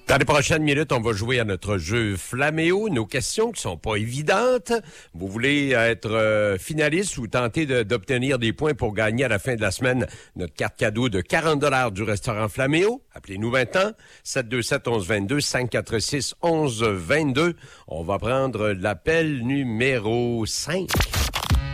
Dans les prochaines minutes, on va jouer à notre jeu Flaméo. Nos questions qui sont pas évidentes. Vous voulez être finaliste ou tenter d'obtenir des points pour gagner à la fin de la semaine notre carte cadeau de 40 $ du restaurant Flaméo? Appelez-nous maintenant. 727-1122, 546-1122. On va prendre l'appel numéro 5.